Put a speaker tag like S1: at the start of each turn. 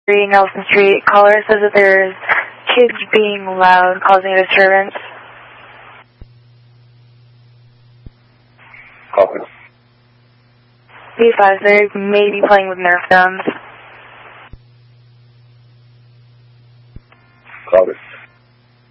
S1: Nelson Street. Caller says that there's kids being loud, causing a disturbance.
S2: Copy.
S1: B5, they may be playing with Nerf guns.
S2: Copy.